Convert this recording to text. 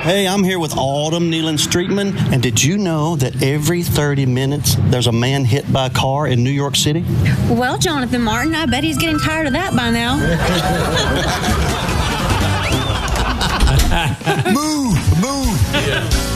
Hey, I'm here with Autumn Nealon Streetman, and did you know that every 30 minutes there's a man hit by a car in New York City? Well, Jonathan Martin, I bet he's getting tired of that by now.